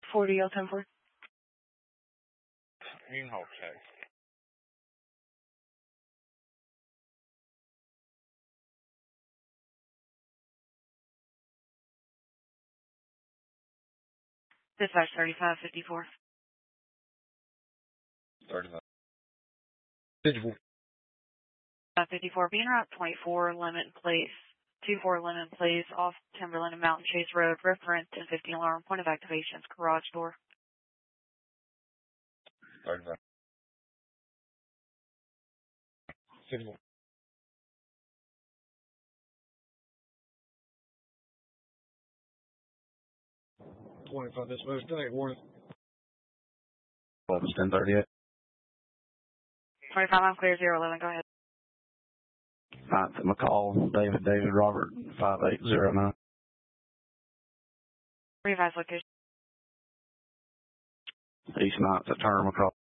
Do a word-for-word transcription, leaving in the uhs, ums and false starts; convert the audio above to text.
forty L ten four. Okay. Dispatch thirty-five fifty-four. thirty-five. fifty-four. fifty-four, being route twenty-four, Lemon Place, two four Lemon Place, off Timberland and Mountain Chase Road, reference ten fifteen alarm, point of activations, garage door. thirty-five. fifty-four. twenty-five dispatch, thank warning. Well, it's ten thirty-eight. twenty-five, I'm clear, zero eleven, go ahead. Ninth at McCall, David, David, Robert, five eight zero nine. Revise location. East Ninth at Turner, McCall.